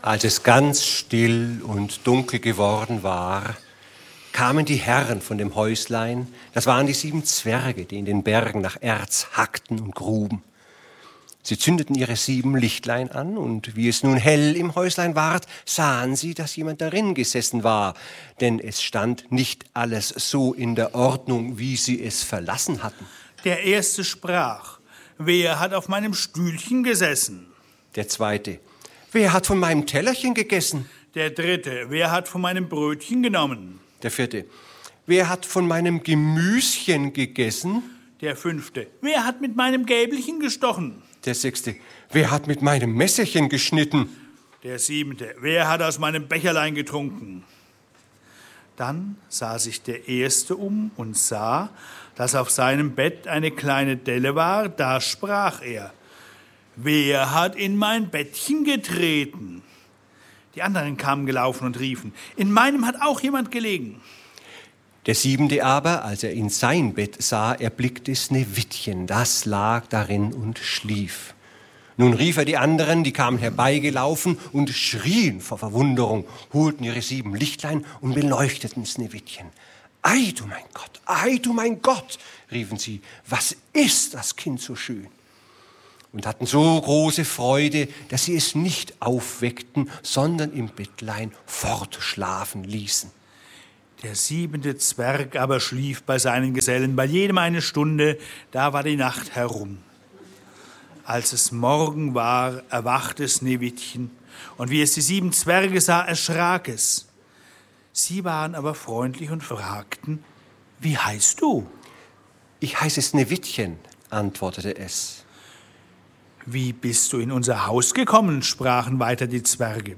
Als es ganz still und dunkel geworden war, kamen die Herren von dem Häuslein, das waren die 7 Zwerge, die in den Bergen nach Erz hackten und gruben. Sie zündeten ihre 7 Lichtlein an, und wie es nun hell im Häuslein ward, sahen sie, dass jemand darin gesessen war, denn es stand nicht alles so in der Ordnung, wie sie es verlassen hatten. Der Erste sprach: Wer hat auf meinem Stühlchen gesessen? Der Zweite: Wer hat von meinem Tellerchen gegessen? Der Dritte: Wer hat von meinem Brötchen genommen? Der Vierte: Wer hat von meinem Gemüschen gegessen? Der Fünfte: Wer hat mit meinem Gäbelchen gestochen? Der Sechste: Wer hat mit meinem Messerchen geschnitten? Der Siebente: Wer hat aus meinem Becherlein getrunken? Dann sah sich der Erste um und sah, dass auf seinem Bett eine kleine Delle war. Da sprach er: Wer hat in mein Bettchen getreten? Die anderen kamen gelaufen und riefen: In meinem hat auch jemand gelegen. Der Siebente aber, als er in sein Bett sah, erblickte Sneewittchen, das lag darin und schlief. Nun rief er die anderen, die kamen herbeigelaufen und schrien vor Verwunderung, holten ihre 7 Lichtlein und beleuchteten Sneewittchen. Ei, du mein Gott, riefen sie, was ist das Kind so schön? Und hatten so große Freude, dass sie es nicht aufweckten, sondern im Bettlein fortschlafen ließen. Der 7. Zwerg aber schlief bei seinen Gesellen, bei jedem eine Stunde, da war die Nacht herum. Als es Morgen war, erwachte Sneewittchen, und wie es die 7 Zwerge sah, erschrak es. Sie waren aber freundlich und fragten: Wie heißt du? Ich heiße Sneewittchen, antwortete es. Wie bist du in unser Haus gekommen? Sprachen weiter die Zwerge.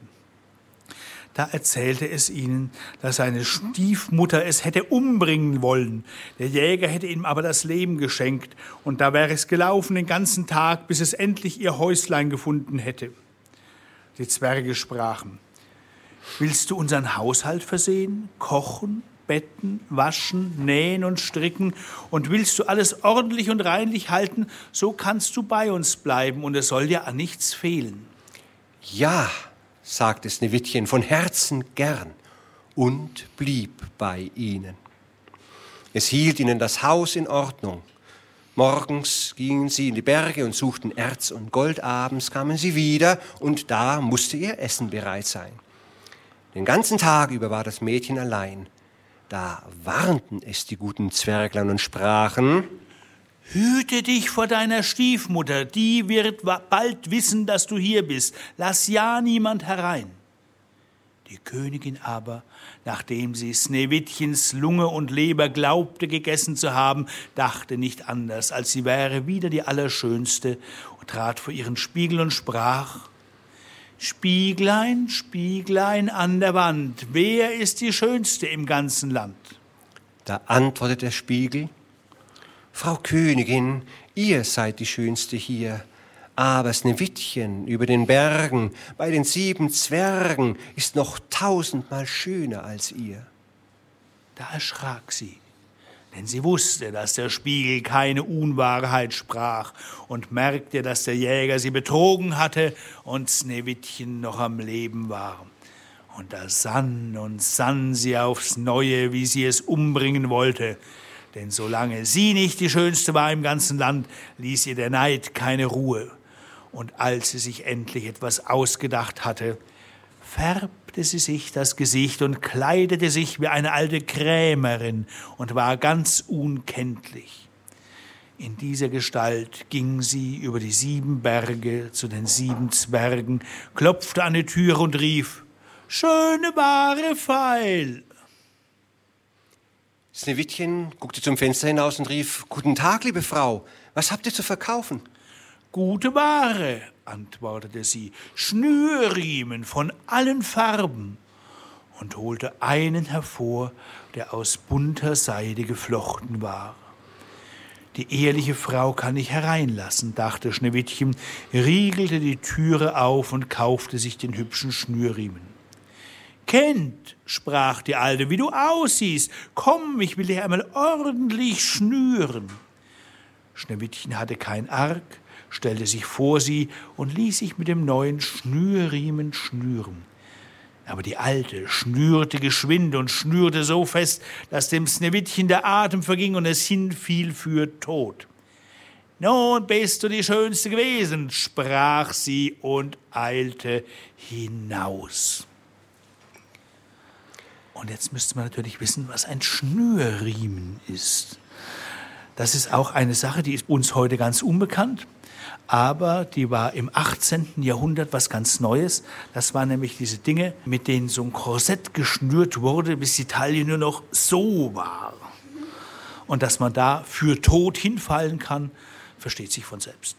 Da erzählte es ihnen, dass seine Stiefmutter es hätte umbringen wollen. Der Jäger hätte ihm aber das Leben geschenkt, und da wäre es gelaufen den ganzen Tag, bis es endlich ihr Häuslein gefunden hätte. Die Zwerge sprachen: Willst du unseren Haushalt versehen, kochen, betten, waschen, nähen und stricken, und willst du alles ordentlich und reinlich halten, so kannst du bei uns bleiben, und es soll dir an nichts fehlen. Ja, sagte Sneewittchen von Herzen gern und blieb bei ihnen. Es hielt ihnen das Haus in Ordnung. Morgens gingen sie in die Berge und suchten Erz und Gold, abends kamen sie wieder, und da musste ihr Essen bereit sein. Den ganzen Tag über war das Mädchen allein. Da warnten es die guten Zwerglein und sprachen: Hüte dich vor deiner Stiefmutter, die wird bald wissen, dass du hier bist. Lass ja niemand herein. Die Königin aber, nachdem sie Sneewittchens Lunge und Leber glaubte gegessen zu haben, dachte nicht anders, als sie wäre wieder die Allerschönste, und trat vor ihren Spiegel und sprach: Spieglein, Spieglein an der Wand, wer ist die Schönste im ganzen Land? Da antwortete der Spiegel: Frau Königin, ihr seid die Schönste hier, aber Sneewittchen über den Bergen, bei den 7 Zwergen, ist noch 1000-mal schöner als ihr. Da erschrak sie, denn sie wusste, dass der Spiegel keine Unwahrheit sprach, und merkte, dass der Jäger sie betrogen hatte und Sneewittchen noch am Leben war. Und da sann und sann sie aufs Neue, wie sie es umbringen wollte. Denn solange sie nicht die Schönste war im ganzen Land, ließ ihr der Neid keine Ruhe. Und als sie sich endlich etwas ausgedacht hatte, färbte sie sich das Gesicht und kleidete sich wie eine alte Krämerin und war ganz unkenntlich. In dieser Gestalt ging sie über die 7 Berge zu den 7 Zwergen, klopfte an die Tür und rief: Schöne Ware feil! Sneewittchen guckte zum Fenster hinaus und rief: Guten Tag, liebe Frau, was habt ihr zu verkaufen? Gute Ware, antwortete sie, Schnürriemen von allen Farben, und holte einen hervor, der aus bunter Seide geflochten war. Die ehrliche Frau kann ich hereinlassen, dachte Schneewittchen, riegelte die Türe auf und kaufte sich den hübschen Schnürriemen. Kind, sprach die Alte, wie du aussiehst, komm, ich will dich einmal ordentlich schnüren. Schneewittchen hatte kein Arg, stellte sich vor sie und ließ sich mit dem neuen Schnürriemen schnüren. Aber die Alte schnürte geschwind und schnürte so fest, dass dem Sneewittchen der Atem verging und es hinfiel für tot. »Nun bist du die Schönste gewesen«, sprach sie und eilte hinaus. Und jetzt müsste man natürlich wissen, was ein Schnürriemen ist. Das ist auch eine Sache, die ist uns heute ganz unbekannt, aber die war im 18. Jahrhundert was ganz Neues. Das waren nämlich diese Dinge, mit denen so ein Korsett geschnürt wurde, bis die Taille nur noch so war. Und dass man da für tot hinfallen kann, versteht sich von selbst.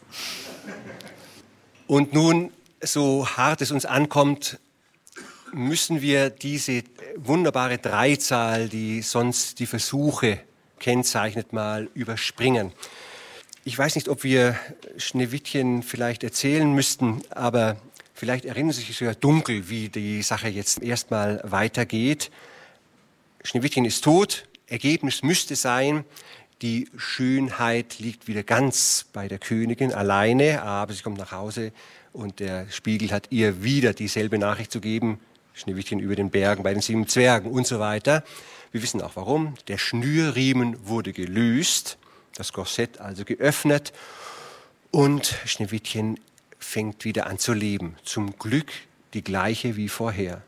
Und nun, so hart es uns ankommt, müssen wir diese wunderbare Dreizahl, die sonst die Versuche kennzeichnet, mal überspringen. Ich weiß nicht, ob wir Schneewittchen vielleicht erzählen müssten, aber vielleicht erinnern Sie sich sogar dunkel, wie die Sache jetzt erstmal weitergeht. Schneewittchen ist tot, Ergebnis müsste sein, die Schönheit liegt wieder ganz bei der Königin alleine, aber sie kommt nach Hause und der Spiegel hat ihr wieder dieselbe Nachricht zu geben, Schneewittchen über den Bergen bei den 7 Zwergen und so weiter. Wir wissen auch warum. Der Schnürriemen wurde gelöst, das Korsett also geöffnet und Schneewittchen fängt wieder an zu leben. Zum Glück die gleiche wie vorher.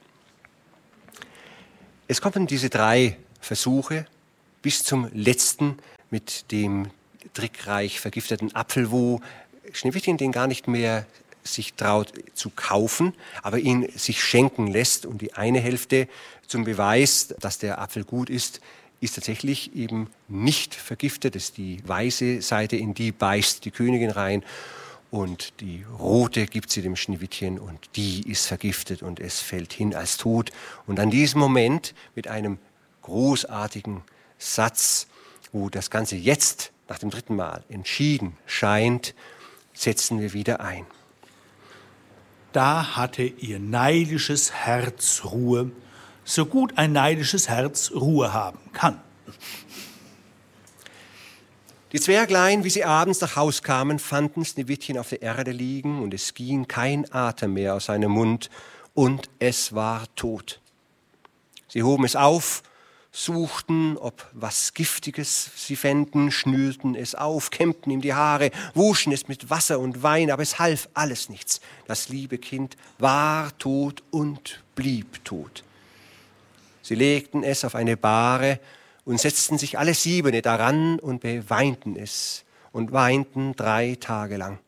Es kommen diese 3 Versuche bis zum letzten mit dem trickreich vergifteten Apfel, wo Schneewittchen den gar nicht mehr sich traut zu kaufen, aber ihn sich schenken lässt. Und die eine Hälfte zum Beweis, dass der Apfel gut ist tatsächlich eben nicht vergiftet. Das ist die weiße Seite, in die beißt die Königin rein. Und die rote gibt sie dem Schneewittchen und die ist vergiftet und es fällt hin als tot. Und an diesem Moment mit einem großartigen Satz, wo das Ganze jetzt nach dem 3. Mal entschieden scheint, setzen wir wieder ein. Da hatte ihr neidisches Herz Ruhe, so gut ein neidisches Herz Ruhe haben kann. Die Zwerglein, wie sie abends nach Haus kamen, fanden Schneewittchen auf der Erde liegen und es ging kein Atem mehr aus seinem Mund und es war tot. Sie hoben es auf, suchten, ob was Giftiges sie fänden, schnürten es auf, kämmten ihm die Haare, wuschen es mit Wasser und Wein, aber es half alles nichts. Das liebe Kind war tot und blieb tot. Sie legten es auf eine Bahre und setzten sich alle 7 daran und beweinten es und weinten 3 Tage lang.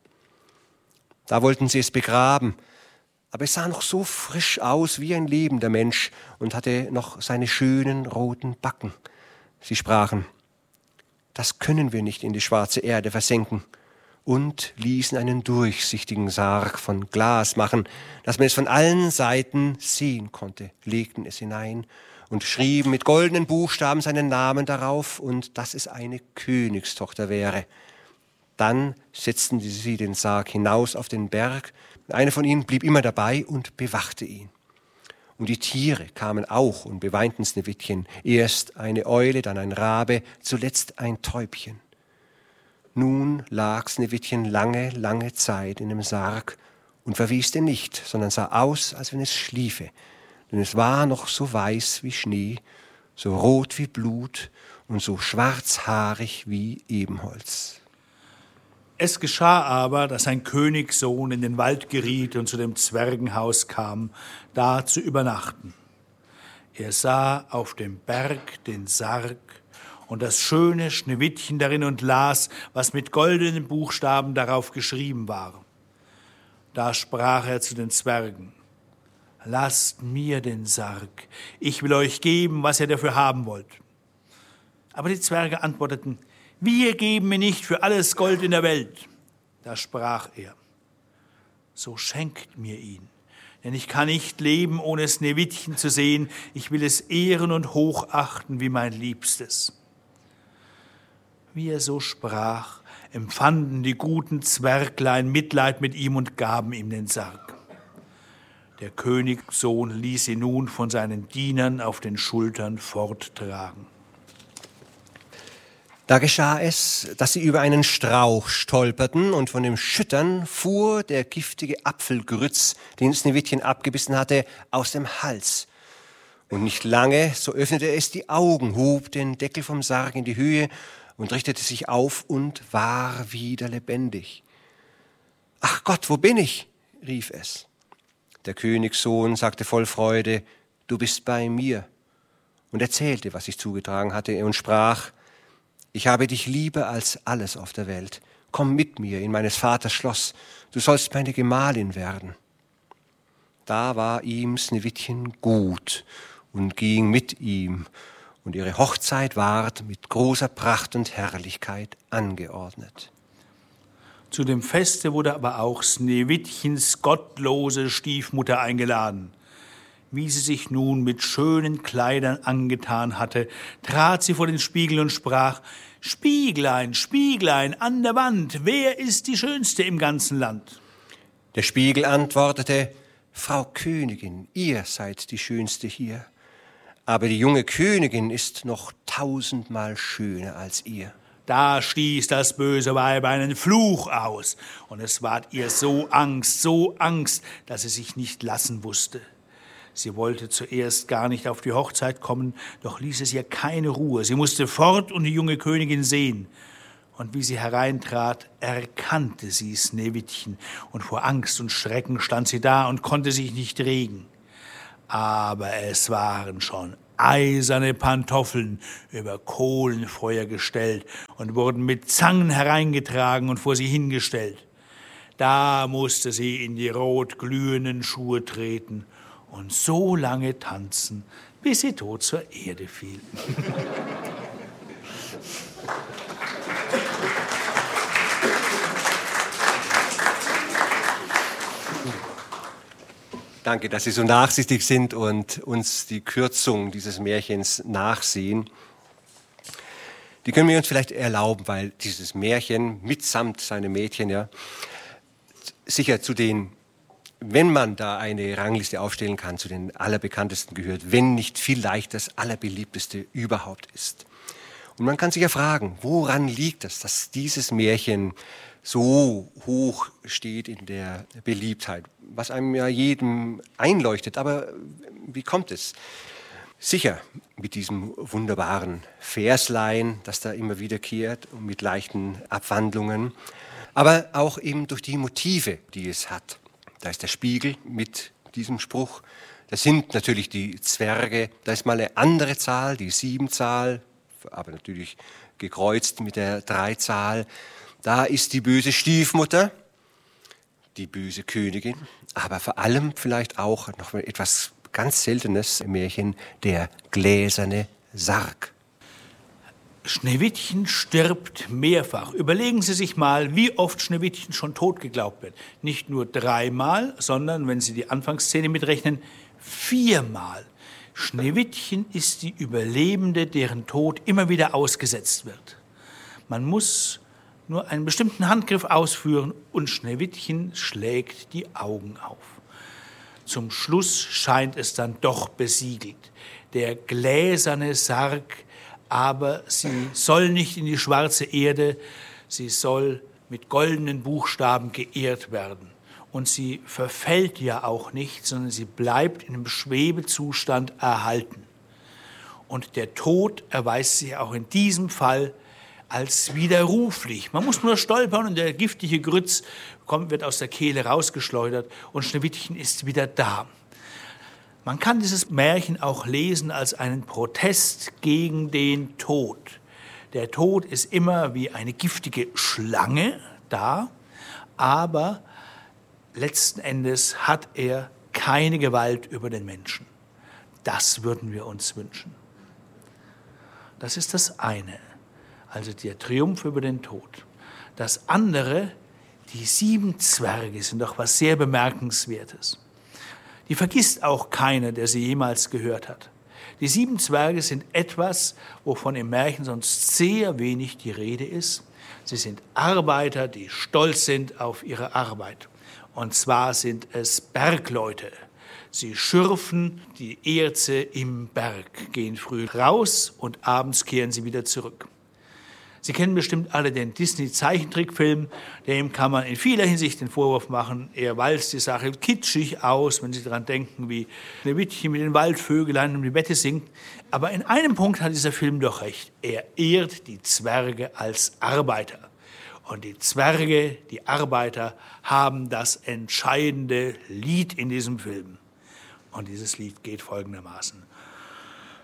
Da wollten sie es begraben, aber es sah noch so frisch aus wie ein lebender Mensch und hatte noch seine schönen roten Backen. Sie sprachen, das können wir nicht in die schwarze Erde versenken, und ließen einen durchsichtigen Sarg von Glas machen, dass man es von allen Seiten sehen konnte, legten es hinein und schrieben mit goldenen Buchstaben seinen Namen darauf und dass es eine Königstochter wäre. Dann setzten sie den Sarg hinaus auf den Berg. Einer von ihnen blieb immer dabei und bewachte ihn. Und die Tiere kamen auch und beweinten Schneewittchen. Erst eine Eule, dann ein Rabe, zuletzt ein Täubchen. Nun lag Schneewittchen lange, lange Zeit in dem Sarg und verweste nicht, sondern sah aus, als wenn es schliefe. Denn es war noch so weiß wie Schnee, so rot wie Blut und so schwarzhaarig wie Ebenholz. Es geschah aber, dass ein Königssohn in den Wald geriet und zu dem Zwergenhaus kam, da zu übernachten. Er sah auf dem Berg den Sarg und das schöne Schneewittchen darin und las, was mit goldenen Buchstaben darauf geschrieben war. Da sprach er zu den Zwergen, lasst mir den Sarg, ich will euch geben, was ihr dafür haben wollt. Aber die Zwerge antworteten, wir geben mir nicht für alles Gold in der Welt. Da sprach er, so schenkt mir ihn, denn ich kann nicht leben, ohne Schneewittchen zu sehen. Ich will es ehren und hochachten wie mein Liebstes. Wie er so sprach, empfanden die guten Zwerglein Mitleid mit ihm und gaben ihm den Sarg. Der Königssohn ließ ihn nun von seinen Dienern auf den Schultern forttragen. Da geschah es, dass sie über einen Strauch stolperten und von dem Schüttern fuhr der giftige Apfelgrütz, den Sneewittchen abgebissen hatte, aus dem Hals. Und nicht lange, so öffnete es die Augen, hob den Deckel vom Sarg in die Höhe und richtete sich auf und war wieder lebendig. »Ach Gott, wo bin ich?« rief es. Der Königssohn sagte voll Freude, »Du bist bei mir.« Und erzählte, was sich zugetragen hatte, und sprach, »Ich habe dich lieber als alles auf der Welt. Komm mit mir in meines Vaters Schloss. Du sollst meine Gemahlin werden.« Da war ihm Sneewittchen gut und ging mit ihm, und ihre Hochzeit ward mit großer Pracht und Herrlichkeit angeordnet. Zu dem Feste wurde aber auch Sneewittchens gottlose Stiefmutter eingeladen. Wie sie sich nun mit schönen Kleidern angetan hatte, trat sie vor den Spiegel und sprach, »Spieglein, Spieglein an der Wand, wer ist die Schönste im ganzen Land?« Der Spiegel antwortete, »Frau Königin, ihr seid die Schönste hier, aber die junge Königin ist noch 1000-mal schöner als ihr.« Da stieß das böse Weib einen Fluch aus, und es ward ihr so Angst, dass sie sich nicht lassen wusste. Sie wollte zuerst gar nicht auf die Hochzeit kommen, doch ließ es ihr keine Ruhe. Sie musste fort und die junge Königin sehen. Und wie sie hereintrat, erkannte sie Sneewittchen, und vor Angst und Schrecken stand sie da und konnte sich nicht regen. Aber es waren schon eiserne Pantoffeln über Kohlenfeuer gestellt und wurden mit Zangen hereingetragen und vor sie hingestellt. Da musste sie in die rotglühenden Schuhe treten und so lange tanzen, bis sie tot zur Erde fiel. Danke, dass Sie so nachsichtig sind und uns die Kürzung dieses Märchens nachsehen. Die können wir uns vielleicht erlauben, weil dieses Märchen mitsamt seinem Mädchen ja sicher zu den, wenn man da eine Rangliste aufstellen kann, zu den allerbekanntesten gehört, wenn nicht vielleicht das allerbeliebteste überhaupt ist. Und man kann sich ja fragen, woran liegt es, dass dieses Märchen so hoch steht in der Beliebtheit, was einem ja jedem einleuchtet. Aber wie kommt es? Sicher mit diesem wunderbaren Verslein, das da immer wiederkehrt und mit leichten Abwandlungen, aber auch eben durch die Motive, die es hat. Da ist der Spiegel mit diesem Spruch, das sind natürlich die Zwerge, da ist mal eine andere Zahl, die 7-Zahl, aber natürlich gekreuzt mit der 3-Zahl. Da ist die böse Stiefmutter, die böse Königin, aber vor allem vielleicht auch noch etwas ganz Seltenes im Märchen, der gläserne Sarg. Schneewittchen stirbt mehrfach. Überlegen Sie sich mal, wie oft Schneewittchen schon tot geglaubt wird. Nicht nur 3-mal, sondern, wenn Sie die Anfangsszene mitrechnen, 4-mal. Schneewittchen ist die Überlebende, deren Tod immer wieder ausgesetzt wird. Man muss nur einen bestimmten Handgriff ausführen und Schneewittchen schlägt die Augen auf. Zum Schluss scheint es dann doch besiegelt. Der gläserne Sarg, aber sie soll nicht in die schwarze Erde, sie soll mit goldenen Buchstaben geehrt werden. Und sie verfällt ja auch nicht, sondern sie bleibt in einem Schwebezustand erhalten. Und der Tod erweist sich auch in diesem Fall als widerruflich. Man muss nur stolpern und der giftige Grütz wird aus der Kehle rausgeschleudert und Schneewittchen ist wieder da. Man kann dieses Märchen auch lesen als einen Protest gegen den Tod. Der Tod ist immer wie eine giftige Schlange da, aber letzten Endes hat er keine Gewalt über den Menschen. Das würden wir uns wünschen. Das ist das eine, also der Triumph über den Tod. Das andere, die 7 Zwerge sind doch was sehr Bemerkenswertes. Die vergisst auch keiner, der sie jemals gehört hat. Die 7 Zwerge sind etwas, wovon im Märchen sonst sehr wenig die Rede ist. Sie sind Arbeiter, die stolz sind auf ihre Arbeit. Und zwar sind es Bergleute. Sie schürfen die Erze im Berg, gehen früh raus und abends kehren sie wieder zurück. Sie kennen bestimmt alle den Disney-Zeichentrickfilm. Dem kann man in vieler Hinsicht den Vorwurf machen, er walzt die Sache kitschig aus, wenn Sie daran denken, wie Schneewittchen mit den Waldvögelein um die Wette singt. Aber in einem Punkt hat dieser Film doch recht. Er ehrt die Zwerge als Arbeiter. Und die Zwerge, die Arbeiter, haben das entscheidende Lied in diesem Film. Und dieses Lied geht folgendermaßen.